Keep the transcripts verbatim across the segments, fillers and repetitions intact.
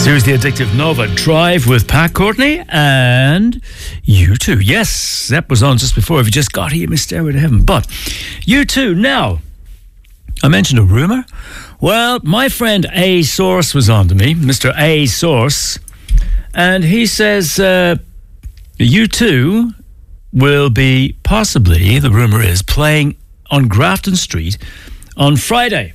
Here's the addictive Nova Drive with Pat Courtney and U two. Yes, that was on just before. If you just got here, you missed Stairway to Heaven. But U two, now, I mentioned a rumour. Well, my friend A Source was on to me, Mister A Source, and he says uh, U two will be possibly, the rumour is, playing on Grafton Street on Friday.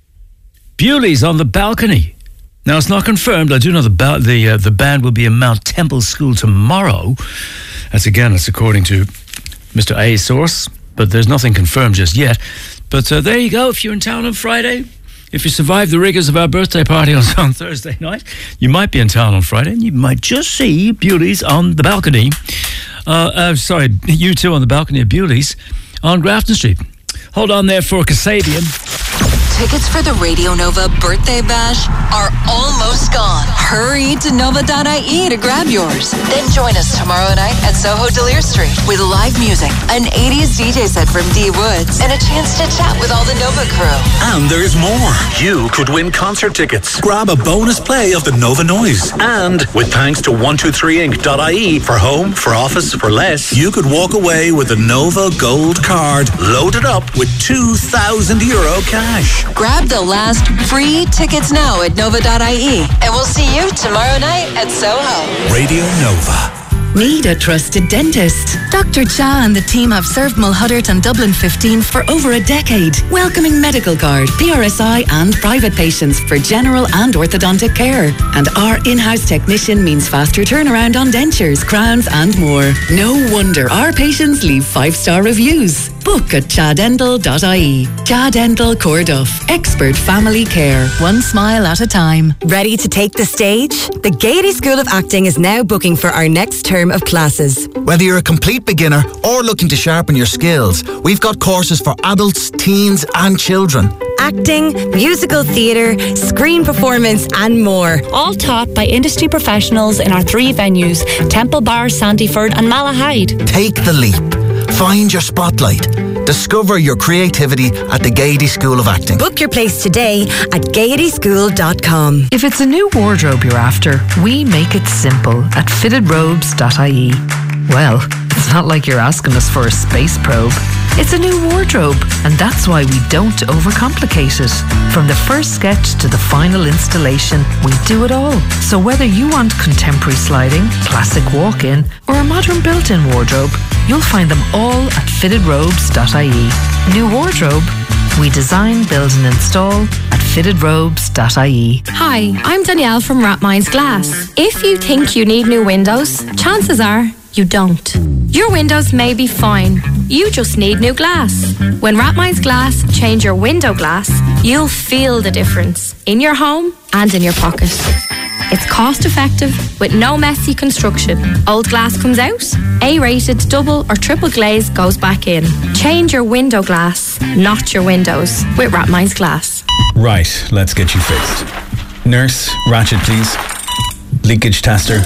Bewley's on the balcony. Now, it's not confirmed. I do know the ba- the uh, the band will be in Mount Temple School tomorrow. That's, again, it's according to Mister A Source, but there's nothing confirmed just yet. But uh, there you go. If you're in town on Friday, if you survive the rigours of our birthday party on, on Thursday night, you might be in town on Friday, and you might just see Bewley's on the balcony. Uh, uh, sorry, U two on the balcony of Bewley's on Grafton Street. Hold on there for Kasabian. Tickets for the Radio Nova Birthday Bash are almost gone. Hurry to nova dot I E to grab yours. Then join us tomorrow night at Soho Delir Street with live music, an eighties D J set from D Woods, and a chance to chat with all the Nova crew. And there's more. You could win concert tickets. Grab a bonus play of the Nova Noise. And with thanks to one two three inc dot I E for home, for office, for less, you could walk away with a Nova Gold card loaded up with two thousand euro cash. Grab the last free tickets now at nova dot I E, and we'll see you tomorrow night at Soho. Radio Nova. Need a trusted dentist? Doctor Cha and the team have served Mulhuddart and Dublin fifteen for over a decade, welcoming medical card, P R S I and private patients for general and orthodontic care. And our in-house technician means faster turnaround on dentures, crowns and more. No wonder our patients leave five-star reviews. Book at cha dental dot I E. Cha Dental Corduff. Expert family care. One smile at a time. Ready to take the stage? The Gaiety School of Acting is now booking for our next term of classes. Whether you're a complete beginner or looking to sharpen your skills, we've got courses for adults, teens and children. Acting, musical theatre, screen performance and more. All taught by industry professionals in our three venues, Temple Bar, Sandyford and Malahide. Take the leap. Find your spotlight. Discover your creativity at the Gaiety School of Acting. Book your place today at gaiety school dot com. If it's a new wardrobe you're after, we make it simple at fitted robes dot I E. Well, it's not like you're asking us for a space probe. It's a new wardrobe, and that's why we don't overcomplicate it. From the first sketch to the final installation, we do it all. So whether you want contemporary sliding, classic walk-in, or a modern built-in wardrobe, you'll find them all at fitted robes dot I E. New wardrobe? We design, build and install at fitted robes dot I E. Hi, I'm Danielle from Ratmines Glass. If you think you need new windows, chances are you don't. Your windows may be fine. You just need new glass. When Ratmines Glass change your window glass, you'll feel the difference in your home and in your pocket. It's cost effective with no messy construction. Old glass comes out, A-rated double or triple glaze goes back in. Change your window glass, not your windows, with Ratmines Glass. Right, let's get you fixed. Nurse, ratchet please. Leakage tester.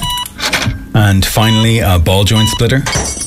And finally, a ball joint splitter.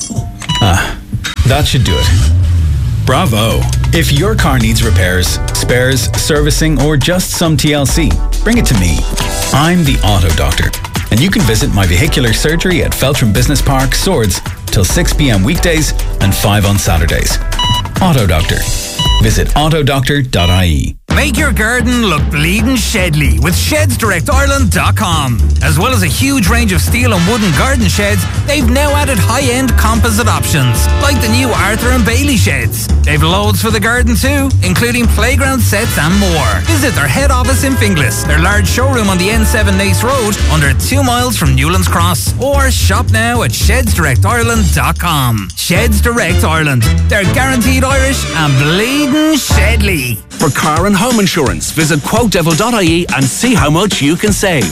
Ah, that should do it. Bravo! If your car needs repairs, spares, servicing, or just some T L C, bring it to me. I'm the Auto Doctor, and you can visit my vehicular surgery at Feltram Business Park, Swords, till six p.m. weekdays and five on Saturdays. Auto Doctor. Visit auto doctor dot I E. Make your garden look bleeding shedly with sheds direct ireland dot com. As well as a huge range of steel and wooden garden sheds, they've now added high-end composite options, like the new Arthur and Bailey sheds. They've loads for the garden too, including playground sets and more. Visit their head office in Finglas, their large showroom on the N seven Nace Road, under two miles from Newlands Cross, or shop now at sheds direct ireland dot com. Sheds Direct Ireland. They're guaranteed Irish and bleeding shedly. For car and home insurance, visit quote devil dot I E and see how much you can save.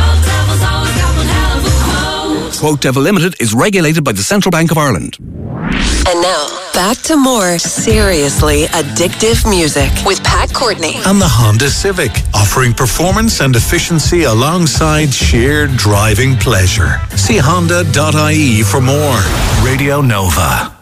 Quote Devil Limited is regulated by the Central Bank of Ireland. And now, back to more seriously addictive music with Pat Courtney. And the Honda Civic, offering performance and efficiency alongside sheer driving pleasure. See honda dot I E for more. Radio Nova.